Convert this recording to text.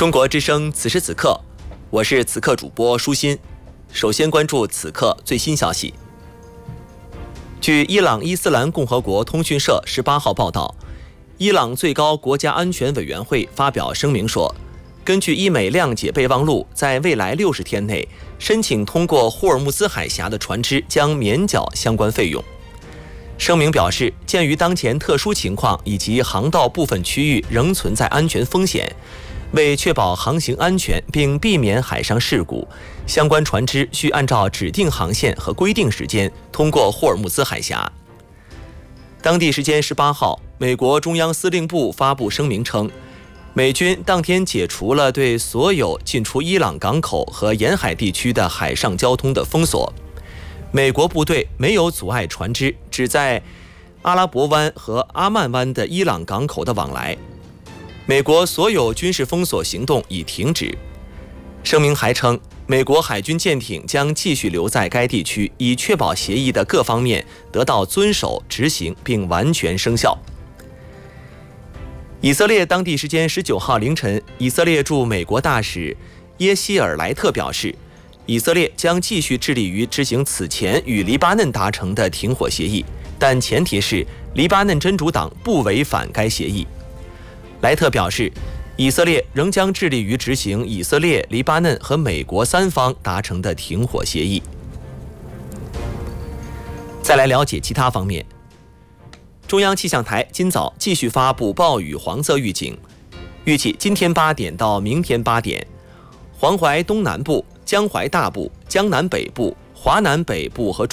中国之声此时此刻，我是此刻主播舒心。首先关注此刻最新消息。据伊朗伊斯兰共和国通讯社18号报道，伊朗最高国家安全委员会发表声明说，根据伊美谅解备忘录，在未来60天内，申请通过霍尔木兹海峡的船只将免缴相关费用。声明表示，鉴于当前特殊情况以及航道部分区域仍存在安全风险，为确保航行安全并避免海上事故，相关船只需按照指定航线和规定时间通过霍尔木兹海峡。当地时间18号，美国中央司令部发布声明称，美军当天解除了对所有进出伊朗港口和沿海地区的海上交通的封锁。美国部队没有阻碍船只只在阿拉伯湾和阿曼湾的伊朗港口的往来。美国所有军事封锁行动已停止。声明还称，美国海军舰艇将继续留在该地区，以确保协议的各方面得到遵守、执行并完全生效。以色列当地时间19号凌晨，以色列驻美国大使耶希尔莱特表示，以色列将继续致力于执行此前与黎巴嫩达成的停火协议，但前提是黎巴嫩真主党不违反该协议。莱特表示，以色列仍将致力于执行以色列、黎巴嫩和美国3方达成的停火协议。再来了解其他方面。中央气象台今早继续发布暴雨黄色预警，预计今天8点到明天8点，黄淮东南部、江淮大部、江南北部、华南北部和